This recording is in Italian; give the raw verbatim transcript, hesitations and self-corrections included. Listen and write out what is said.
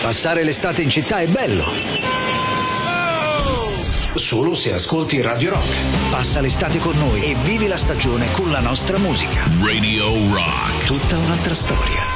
Passare l'estate in città è bello. Solo se ascolti Radio Rock. Passa l'estate con noi e vivi la stagione con la nostra musica. Radio Rock. Tutta un'altra storia.